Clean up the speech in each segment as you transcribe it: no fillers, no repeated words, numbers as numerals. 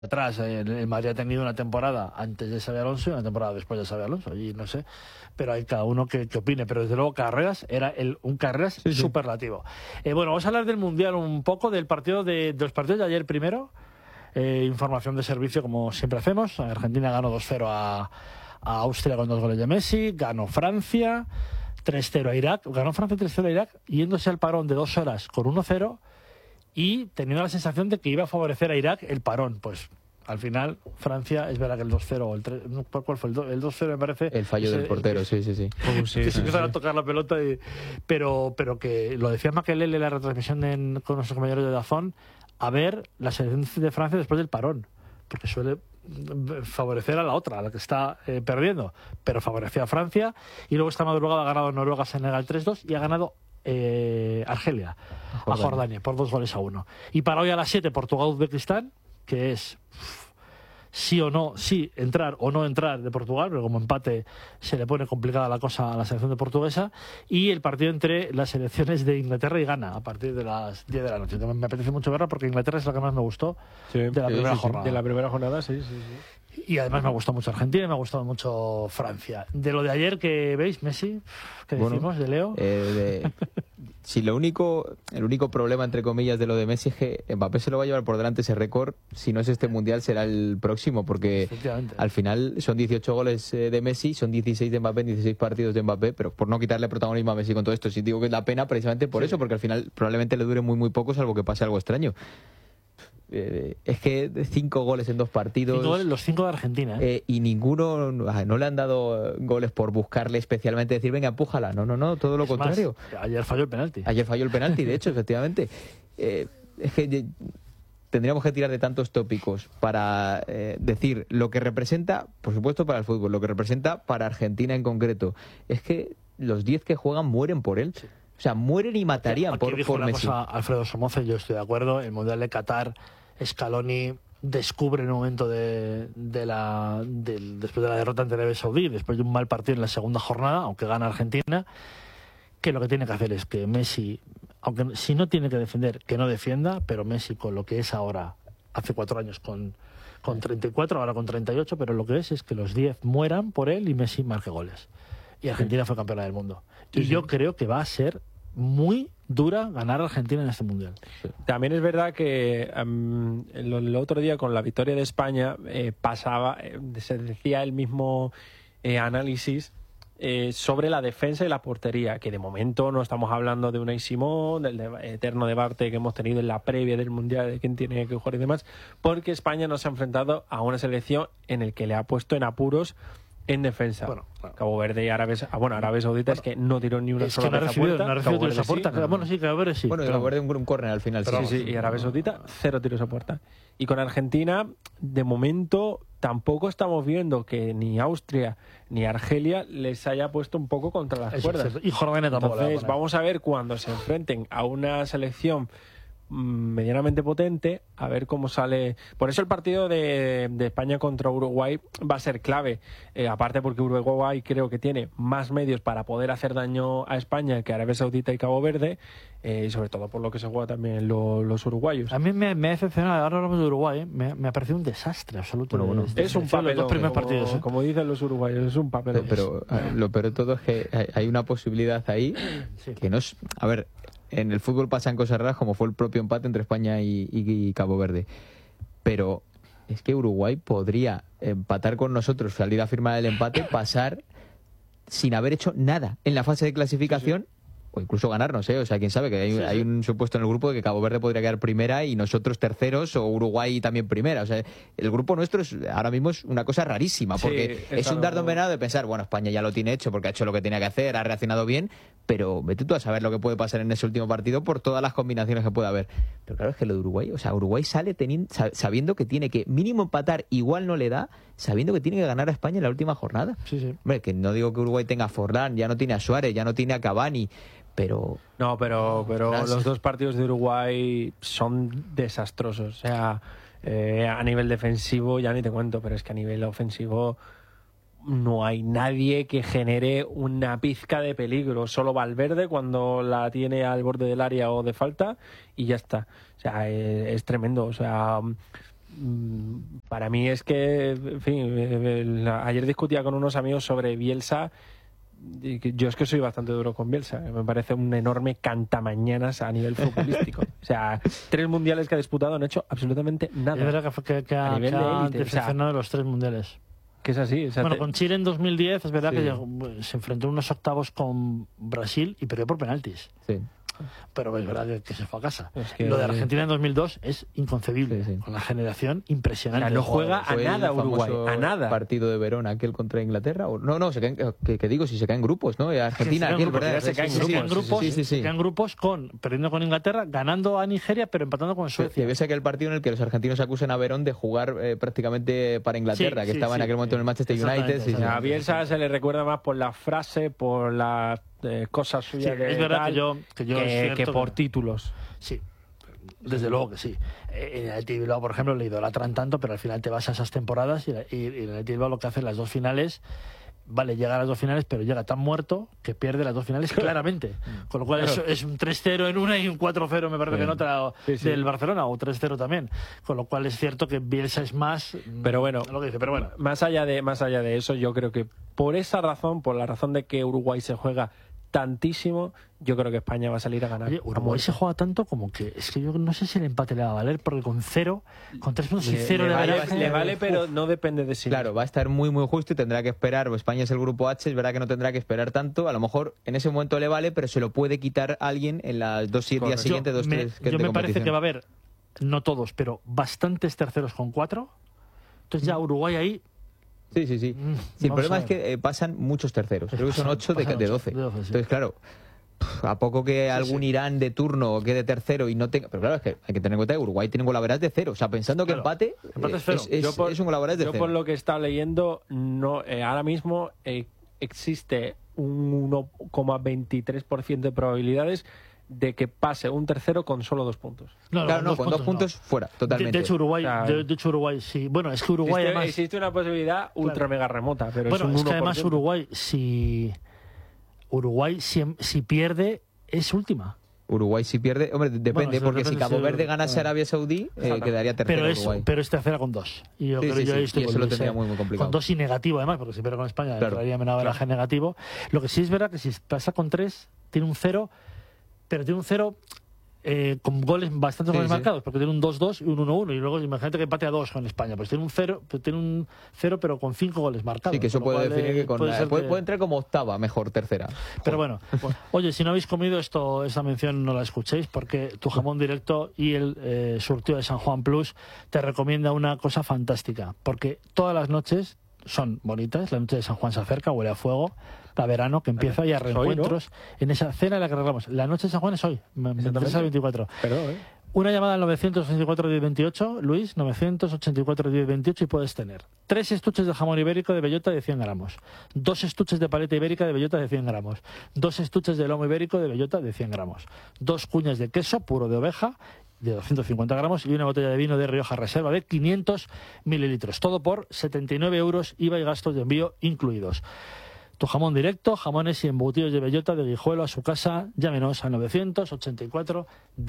atrás. El Madrid ha tenido una temporada antes de Xabi Alonso y una temporada después de Xabi Alonso, y no sé, pero hay cada uno que opine, pero desde luego Carreras era un Carreras superlativo. Bueno, vamos a hablar del Mundial un poco, de los partidos de ayer primero. Información de servicio, como siempre hacemos. Argentina ganó 2-0 a Austria con 2 goles de Messi, ganó Francia 3-0 a Irak, ganó Francia 3-0 a Irak, yéndose al parón de 2 horas con 1-0 y teniendo la sensación de que iba a favorecer a Irak el parón. Pues al final Francia, es verdad que el 2-0 o el 3, ¿cuál fue? El 2-0 me parece. El fallo del portero, sí. Que se empiezan a tocar la pelota, pero que lo decía Makelele en la retransmisión con nuestros compañeros de DAZN, a ver la selección de Francia después del parón, porque suele favorecer a la otra, a la que está perdiendo, pero favoreció a Francia. Y luego esta madrugada ha ganado Noruega Senegal 3-2 y ha ganado Argelia a Jordania por 2-1. Y para hoy a las 7 Portugal-Uzbekistán, que es sí o no, sí entrar o no entrar de Portugal, pero como empate se le pone complicada la cosa a la selección de portuguesa. Y el partido entre las selecciones de Inglaterra y Ghana a partir de las 10 de la noche. Me apetece mucho verla porque Inglaterra es la que más me gustó de la primera jornada. De la primera jornada, sí. Y además me ha gustado mucho Argentina y me ha gustado mucho Francia. De lo de ayer que veis, Messi, ¿qué decimos de Leo? Sí, el único problema, entre comillas, de lo de Messi es que Mbappé se lo va a llevar por delante ese récord. Si no es este Mundial, será el próximo, porque al final son 18 goles de Messi, son 16 de Mbappé, 16 partidos de Mbappé, pero por no quitarle protagonismo a Messi con todo esto, sí digo que es la pena precisamente por eso, porque al final probablemente le dure muy poco, salvo que pase algo extraño. Es que 5 goles en 2 partidos. 5 goles, los 5 de Argentina. Y ninguno, no le han dado goles por buscarle especialmente, decir, venga, empújala. No, todo lo contrario. Ayer falló el penalti. De hecho, efectivamente. Es que tendríamos que tirar de tantos tópicos para decir lo que representa, por supuesto, para el fútbol, lo que representa para Argentina en concreto. Es que los 10 que juegan mueren por él. Sí. O sea, mueren y matarían por Messi. Cosa, Alfredo Somoza, yo estoy de acuerdo. El Mundial de Qatar, Scaloni descubre en el momento después de la derrota ante Arabia Saudí, después de un mal partido en la segunda jornada, aunque gana Argentina, que lo que tiene que hacer es que Messi, aunque si no tiene que defender, que no defienda, pero Messi con lo que es ahora, hace 4 años con 34, ahora con 38, pero lo que es que los 10 mueran por él y Messi marque goles. Y Argentina fue campeona del mundo. Y yo creo que va a ser muy dura ganar a Argentina en este Mundial. También es verdad que el otro día con la victoria de España se decía el mismo análisis sobre la defensa y la portería, que de momento no estamos hablando de Unai Simón, del eterno debate que hemos tenido en la previa del Mundial de quién tiene que jugar y demás, porque España no se ha enfrentado a una selección en el que le ha puesto en apuros en defensa. Bueno, Cabo Verde y Arabia Saudita es que no tiró ni una sola no ha recibido tiros a puerta. Bueno, sí, Cabo Verde sí. Bueno, Cabo Verde un córner al final. Sí, y Arabia Saudita 0 tiros a puerta. Y con Argentina, de momento, tampoco estamos viendo que ni Austria ni Argelia les haya puesto un poco contra las cuerdas. Y Jordania tampoco. Entonces, vamos a ver cuando se enfrenten a una selección medianamente potente, a ver cómo sale. Por eso el partido de España contra Uruguay va a ser clave, aparte porque Uruguay creo que tiene más medios para poder hacer daño a España que Arabia Saudita y Cabo Verde, y sobre todo por lo que se juega también los uruguayos. A mí me ha decepcionado, ahora hablamos de Uruguay, me ha parecido un desastre absoluto. Bueno, es un papel, los 2 primeros partidos. Como dicen los uruguayos, es un papel. Pero lo peor de todo es que hay una posibilidad ahí que no es... A ver, en el fútbol pasan cosas raras, como fue el propio empate entre España y Cabo Verde. Pero es que Uruguay podría empatar con nosotros, salir a firmar el empate, pasar sin haber hecho nada en la fase de clasificación. O incluso ganarnos, o sea, quién sabe, que hay un supuesto en el grupo de que Cabo Verde podría quedar primera y nosotros terceros, o Uruguay también primera. O sea, el grupo nuestro ahora mismo es una cosa rarísima, porque es un dardo envenenado de pensar, bueno, España ya lo tiene hecho porque ha hecho lo que tenía que hacer, ha reaccionado bien, pero vete tú a saber lo que puede pasar en ese último partido por todas las combinaciones que puede haber. Pero claro, es que lo de Uruguay, o sea, Uruguay sale sabiendo que tiene que mínimo empatar, igual no le da, sabiendo que tiene que ganar a España en la última jornada. Sí. Hombre, que no digo que Uruguay tenga a Forlán, ya no tiene a Suárez, ya no tiene a Cavani, pero los 2 partidos de Uruguay son desastrosos. O sea, a nivel defensivo ya ni te cuento, pero es que a nivel ofensivo no hay nadie que genere una pizca de peligro. Solo Valverde cuando la tiene al borde del área o de falta y ya está. O sea, es tremendo. O sea, para mí es que, en fin, ayer discutía con unos amigos sobre Bielsa. Yo es que soy bastante duro con Bielsa. Me parece un enorme cantamañanas a nivel futbolístico. O sea, 3 mundiales que ha disputado no ha hecho absolutamente nada. Es verdad que ha decepcionado de los 3 mundiales. Que es así. O sea, bueno, con Chile en 2010 es verdad que se enfrentó en unos octavos con Brasil y perdió por penaltis. Sí. Pero es verdad que se fue a casa. Es que lo de Argentina en 2002 es inconcebible. Sí. Con la generación impresionante. O sea, no juega a nada Uruguay, a nada. Partido de Verona, aquel contra Inglaterra. No, que digo, si se caen grupos, ¿no? Argentina, aquel, ¿verdad? Se caen grupos perdiendo con Inglaterra, ganando a Nigeria, pero empatando con Suecia. Ves aquel partido en el que los argentinos acusan a Verón de jugar prácticamente para Inglaterra, que estaba en aquel momento en el Manchester United. A Bielsa se le recuerda más por la frase, por la cosas suyas es verdad que por títulos. Sí, desde luego que sí. En el Athletic Bilbao, por ejemplo, le idolatran tanto, pero al final te vas a esas temporadas y en el Athletic Bilbao lo que hace en las 2 finales, llega a las 2 finales, pero llega tan muerto que pierde las 2 finales claramente. Con lo cual es un 3-0 en una y un 4-0 me parece que en otra del Barcelona, o 3-0 también. Con lo cual es cierto que Bielsa es más pero bueno, lo que dice, pero bueno. Más allá de eso, yo creo que por esa razón, por la razón de que Uruguay se juega tantísimo, yo creo que España va a salir a ganar. Oye, Uruguay se juega tanto como que es que yo no sé si el empate le va a valer, porque con 3 puntos y 0 le vale, pero no depende de sí. Claro, va a estar muy muy justo y tendrá que esperar. España es el grupo H, es verdad que no tendrá que esperar tanto. A lo mejor en ese momento le vale, pero se lo puede quitar alguien en las 2 días siguientes, 2-3 yo me parece que va a haber, no todos, pero bastantes terceros con 4. Entonces ya Uruguay ahí. Sí. El problema es que pasan muchos terceros. Creo que son 8 de 12. Entonces, claro, a poco que algún Irán de turno quede tercero y no tenga... Pero claro, es que hay que tener en cuenta que Uruguay tiene un golaveras de 0. O sea, pensando que empate es un golaveras de 0. Yo por lo que he estado leyendo, ahora mismo existe un 1,23% de probabilidades de que pase un tercero con solo 2 puntos. Con 2 puntos fuera, totalmente. De hecho, Uruguay sí. Bueno, es que Uruguay existe una posibilidad ultra mega remota, pero es que además Uruguay si pierde es última. Uruguay si pierde, hombre, depende, porque si Cabo Verde ganase a Arabia Saudí, quedaría tercero Uruguay. Pero es tercera con 2. Y yo creo y eso lo tendría muy complicado. Con 2 y negativo, además, porque si pierde con España entraría en averaje negativo. Lo que sí es verdad que si pasa con 3, tiene un 0, pero tiene un 0 con goles, bastantes goles marcados, porque tiene un 2-2 y un 1-1, y luego imagínate que empate a 2 con España, pues tiene un 0, pero con 5 goles marcados. Sí, que eso puede definir que puede entrar como octava, mejor tercera. Pero bueno, oye, si no habéis comido esa mención no la escuchéis, porque tu jamón directo y el surtido de San Juan Plus te recomienda una cosa fantástica, porque todas las noches son bonitas, la noche de San Juan se acerca, huele a fuego, a verano que empieza y a reencuentros en esa cena en la que arreglamos. La noche de San Juan es hoy, me interesa el 24. Perdón, Una llamada al 984-1028, Luis, 984-1028 y puedes tener 3 estuches de jamón ibérico de bellota de 100 gramos, 2 estuches de paleta ibérica de bellota de 100 gramos, 2 estuches de lomo ibérico de bellota de 100 gramos, 2 cuñas de queso puro de oveja de 250 gramos y una botella de vino de Rioja Reserva de 500 mililitros. Todo por 79 euros, IVA y gastos de envío incluidos. Tu jamón directo, jamones y embutidos de bellota de Guijuelo a su casa. Llámenos al 984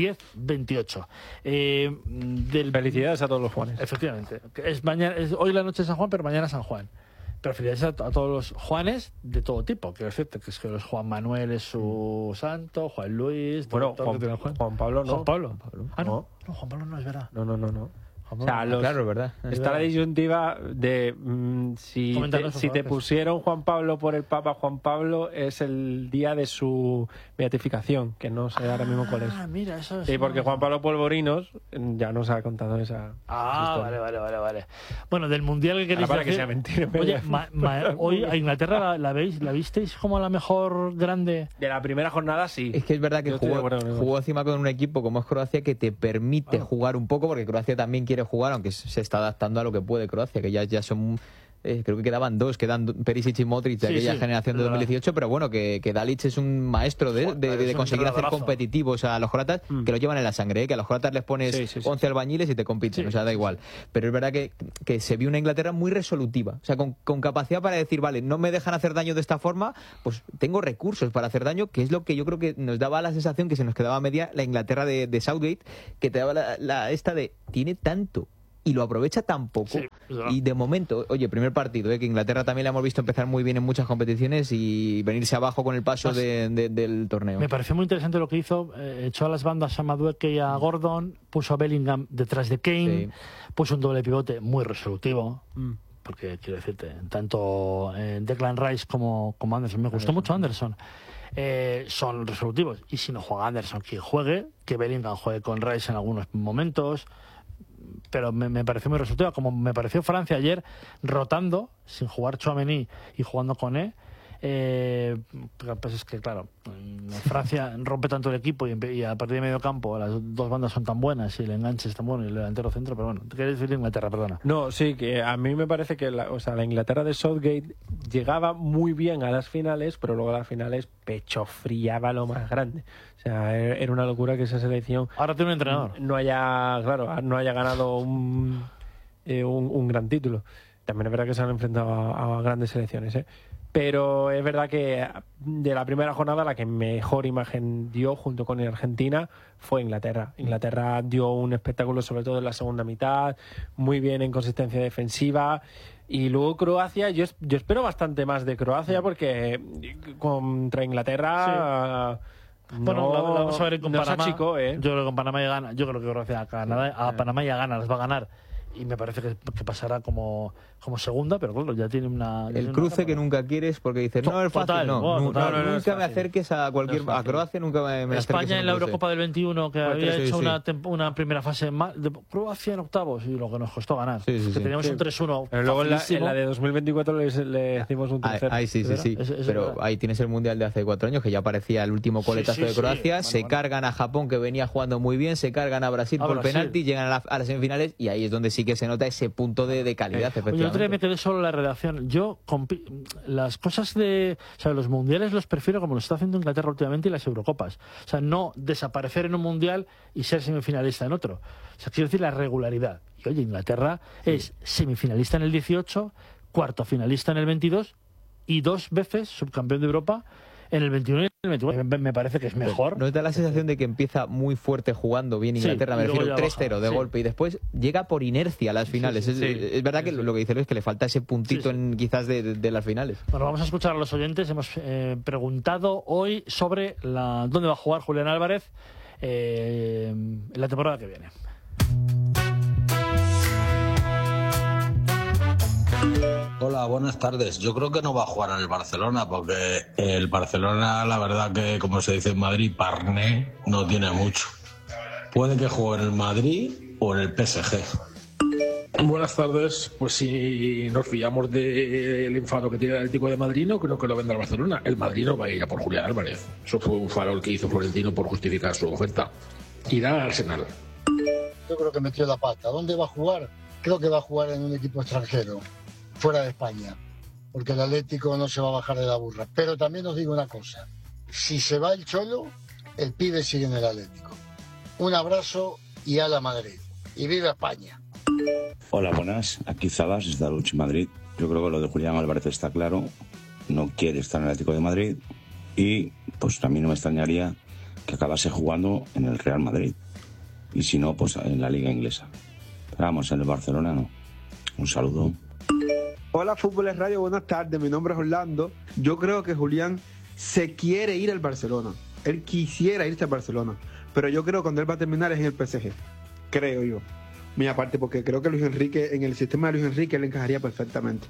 1028. Felicidades a todos los Juanes. Efectivamente. Es hoy la noche de San Juan, pero mañana San Juan. Pero felicidades a todos los Juanes de todo tipo. Quiero decirte que es que los Juan Manuel es su santo, Juan Luis... Bueno, Juan Pablo no. Juan Pablo. Ah, no, Juan Pablo no es verdad. No. O sea, claro, ¿verdad? Está la disyuntiva de si te pusieron Juan Pablo por el Papa Juan Pablo, es el día de su beatificación, que no sé ahora mismo cuál es. Mira, eso es. Sí, porque Juan Pablo Polvorinos ya nos ha contado esa. Vale. Bueno, del mundial que queréis para decir, que sea mentira. Oye, hoy a Inglaterra la visteis como la mejor grande de la primera jornada, sí. Es que es verdad que jugó encima con un equipo como es Croacia que te permite jugar un poco, porque Croacia también quiere jugar, aunque se está adaptando a lo que puede Croacia, que ya son creo que quedan Perisic y Modric de aquella generación de 2018, pero bueno, que Dalic es un maestro de conseguir hacer competitivos a los croatas, que lo llevan en la sangre, que a los croatas les pones 11 albañiles y te compiten, o sea, da igual. Pero es verdad que se vio una Inglaterra muy resolutiva, o sea, con capacidad para decir, vale, no me dejan hacer daño de esta forma, pues tengo recursos para hacer daño, que es lo que yo creo que nos daba la sensación que se nos quedaba media la Inglaterra de Southgate, que te daba esta de, tiene tanto y lo aprovecha tan poco. Sí, y de momento, oye, primer partido, que Inglaterra también la hemos visto empezar muy bien en muchas competiciones y venirse abajo con el paso del torneo. Me pareció muy interesante lo que hizo. Echó a las bandas a Madueke y a Gordon, puso a Bellingham detrás de Kane, puso un doble pivote muy resolutivo. Porque quiero decirte, tanto Declan Rice como Anderson, me gustó mucho Anderson. Son resolutivos, y si no juega Anderson, que juegue, que Bellingham juegue con Rice en algunos momentos, pero me pareció muy resolutivo, como me pareció Francia ayer rotando, sin jugar Tchouaméni y jugando con pues es que claro, Francia rompe tanto el equipo y a partir de medio campo las dos bandas son tan buenas y el enganche es tan bueno y el delantero centro, pero bueno, ¿te quieres decir Inglaterra? Perdona. No, sí, que a mí me parece que la Inglaterra de Southgate llegaba muy bien a las finales, pero luego a las finales pechofriaba lo más grande. O sea, era una locura que esa selección ahora tiene un entrenador no haya ganado un gran título. También es verdad que se han enfrentado a grandes selecciones, pero es verdad que de la primera jornada la que mejor imagen dio junto con Argentina fue Inglaterra. Inglaterra dio un espectáculo sobre todo en la segunda mitad, muy bien en consistencia defensiva, y luego Croacia, yo espero bastante más de Croacia porque contra Inglaterra bueno, la vamos a ver con Panamá. Achicó, Yo creo que con Panamá ya gana. Yo creo que Croacia a Panamá ya gana, las va a ganar. Y me parece que pasará como segunda, pero claro, ya tiene una... El cruce que nunca quieres porque dices, no, es fácil, nunca me acerques a a Croacia, nunca me acerques. España en la Eurocopa del 21, que había hecho una primera fase de Croacia en octavos, y lo que nos costó ganar. Que teníamos un 3-1. Pero luego en la de 2024 le hicimos un tercero. Sí. Pero ahí tienes el Mundial de hace 4 años, que ya parecía el último coletazo de Croacia. Se cargan a Japón, que venía jugando muy bien, se cargan a Brasil por penalti, llegan a las semifinales, y ahí es donde sí que se nota ese punto de calidad, efectivamente. Yo otro día me quedé solo en la redacción. Yo las cosas los mundiales los prefiero como lo está haciendo Inglaterra últimamente, y las Eurocopas. O sea, no desaparecer en un mundial y ser semifinalista en otro. O sea, quiero decir la regularidad. Y oye, Inglaterra es semifinalista en el 18, cuarto finalista en el 22 y 2 veces subcampeón de Europa en el 21 y en el 21. Me parece que es mejor. ¿No te da la sensación de que empieza muy fuerte jugando bien Inglaterra? Me refiero 3-0 de golpe, y después llega por inercia a las finales. Es verdad que lo que dice Luis es que le falta ese puntito quizás de las finales. Bueno, vamos a escuchar a los oyentes. Hemos preguntado hoy sobre dónde va a jugar Julián Álvarez en la temporada que viene. Hola, buenas tardes. Yo creo que no va a jugar en el Barcelona, porque el Barcelona, la verdad que, como se dice en Madrid, parné no tiene mucho. Puede que juegue en el Madrid o en el PSG. Buenas tardes. Pues si nos fiamos del enfado que tiene el Atlético de Madrid, no creo que lo venda al Barcelona. El Madrid no va a ir a por Julián Álvarez. Eso fue un farol que hizo Florentino por justificar su oferta. Irá al Arsenal. Yo creo que metió la pata. ¿Dónde va a jugar? Creo que va a jugar en un equipo extranjero, fuera de España, porque el Atlético no se va a bajar de la burra. Pero también os digo una cosa: si se va el Cholo, el pibe sigue en el Atlético. Un abrazo y a la Madrid. Y viva España. Hola, buenas. Aquí Zabas, desde Aluche, Madrid. Yo creo que lo de Julián Álvarez está claro. No quiere estar en el Atlético de Madrid. Y pues también no me extrañaría que acabase jugando en el Real Madrid. Y si no, pues en la Liga Inglesa. Pero vamos, en el Barcelona no. Un saludo. Hola, Fútbol es Radio, buenas tardes. Mi nombre es Orlando. Yo creo que Julián se quiere ir al Barcelona. Él quisiera irse al Barcelona. Pero yo creo que cuando él va a terminar es en el PSG. Creo yo. Mi aparte, porque creo que Luis Enrique, en el sistema de Luis Enrique, él encajaría perfectamente.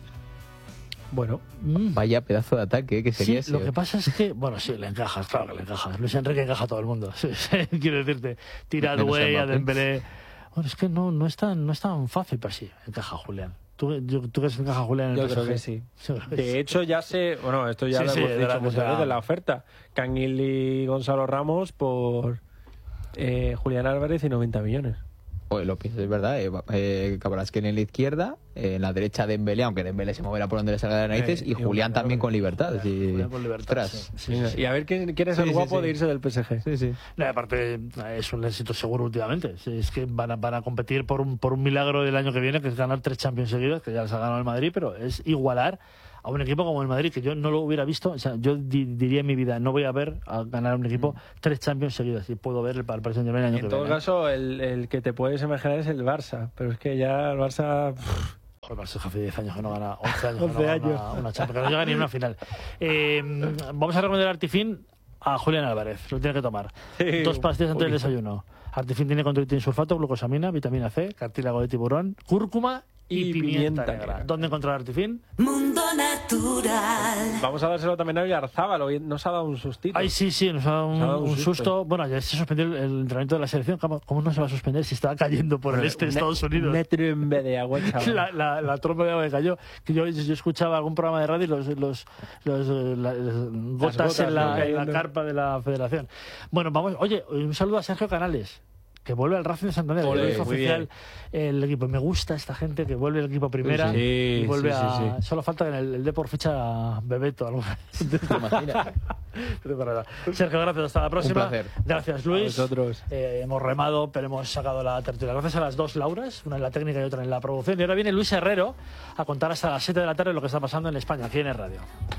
Bueno, vaya pedazo de ataque que sería ese. Lo que pasa es que, bueno, sí, le encajas, claro que le encajas. Luis Enrique encaja a todo el mundo. Quiero decirte, tira a Doué, a Dembélé. Bueno, es que no es tan fácil, pero sí, encaja Julián. ¿Tú crees que encaja Julián en el PSG? Yo creo que sí. De hecho, ya esto ya lo hemos dicho muchas veces, la oferta. Canguil y Gonzalo Ramos por Julián Álvarez y 90 millones. Pues lo pienso, es verdad. Cabrasquel en la izquierda, en la derecha Dembélé, aunque Dembélé se moverá por donde le salga de las narices, y Julián también con libertad. Julián con libertad, sí. Y a ver quién es el guapo de irse del PSG. Sí. No, aparte, es un éxito seguro últimamente. Es que van a competir por un milagro del año que viene, que es ganar 3 Champions seguidos, que ya les ha ganado el Madrid, pero es igualar a un equipo como el Madrid, que yo no lo hubiera visto. O sea, yo diría en mi vida, no voy a ver a ganar a un equipo 3 Champions seguidos. Y puedo ver el Paris Saint-Germain el año que viene. En todo caso, el que te puedes imaginar es el Barça. Pero es que ya el Barça... El Barça hace 10 años que no gana, 11 años que no gana una Champions, que no llega ni a una final. Vamos a recomendar Artifin a Julián Álvarez, lo tiene que tomar. 2 pastillas antes del desayuno. Artifin tiene control sulfato, glucosamina, vitamina C, cartílago de tiburón, cúrcuma y pimienta negra. ¿Dónde encontrar Artifin? Mundo Natural. Vamos a dárselo también a Oyarzábal. Hoy nos ha dado un sustito. Ay, sí, nos ha dado un susto. Bueno, ya se suspendió el entrenamiento de la selección. ¿Cómo no se va a suspender si estaba cayendo por el este de Estados Unidos? De agua, chaval. La tromba de agua que cayó. Que yo escuchaba algún programa de radio y las gotas en la carpa de la Federación. Bueno, vamos. Oye, un saludo a Sergio Canales, que vuelve al Racing de Santander. Es oficial el equipo. Me gusta esta gente que vuelve al equipo primera y vuelve a... Solo falta que en el Depor ficha a Bebeto. Algo. ¿Te imaginas? Sergio, gracias. Hasta la próxima. Un placer. Gracias, Luis. A vosotros. Hemos remado, pero hemos sacado la tertulia. Gracias a las 2 Lauras, una en la técnica y otra en la producción. Y ahora viene Luis Herrero a contar hasta las 7 de la tarde lo que está pasando en España, aquí en el radio.